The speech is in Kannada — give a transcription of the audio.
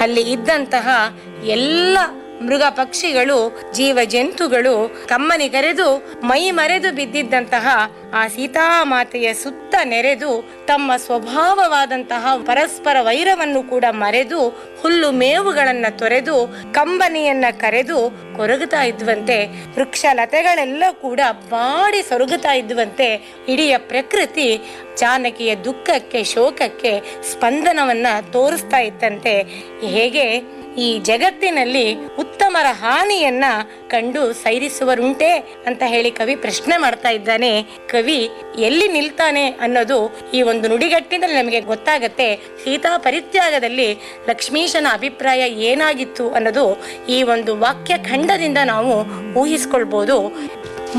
ಅಲ್ಲಿ ಇದ್ದಂತಹ ಎಲ್ಲ ಮೃಗ ಪಕ್ಷಿಗಳು ಜೀವ ಜಂತುಗಳು ಕಮ್ಮನಿ ಕರೆದು ಮೈ ಮರೆದು ಬಿದ್ದಿದ್ದಂತಹ ಆ ಸೀತಾಮಾತೆಯ ಸುತ್ತ ನೆರೆದು ತಮ್ಮ ಸ್ವಭಾವವಾದಂತಹ ಪರಸ್ಪರ ವೈರವನ್ನು ಕೂಡ ಮರೆದು ಹುಲ್ಲು ಮೇವುಗಳನ್ನ ತೊರೆದು ಕಂಬನಿಯನ್ನ ಕರೆದು ಕೊರಗುತ್ತಾ ಇದ್ವಂತೆ. ವೃಕ್ಷ ಲತೆಗಳೆಲ್ಲ ಕೂಡ ಬಾಡಿ ಸೊರಗುತ್ತಾ ಇದ್ವಂತೆ. ಇಡೀ ಪ್ರಕೃತಿ ಜಾನಕಿಯ ದುಃಖಕ್ಕೆ ಶೋಕಕ್ಕೆ ಸ್ಪಂದನವನ್ನ ತೋರಿಸ್ತಾ ಇತ್ತಂತೆ. ಹೇಗೆ ಈ ಜಗತ್ತಿನಲ್ಲಿ ಉತ್ತಮರ ಹಾನಿಯನ್ನ ಕಂಡು ಸೈರಿಸುವರುಂಟೆ ಅಂತ ಹೇಳಿ ಕವಿ ಪ್ರಶ್ನೆ ಮಾಡ್ತಾ ಇದ್ದಾನೆ. ಕವಿ ಎಲ್ಲಿ ನಿಲ್ತಾನೆ ಅನ್ನೋದು ಈ ಒಂದು ನುಡಿಗಟ್ಟಿನಲ್ಲಿ ನಮಗೆ ಗೊತ್ತಾಗತ್ತೆ. ಸೀತಾ ಪರಿತ್ಯಾಗದಲ್ಲಿ ಲಕ್ಷ್ಮೀಶನ ಅಭಿಪ್ರಾಯ ಏನಾಗಿತ್ತು ಅನ್ನೋದು ಈ ಒಂದು ವಾಕ್ಯ ಖಂಡದಿಂದ ನಾವು ಊಹಿಸ್ಕೊಳ್ಬಹುದು.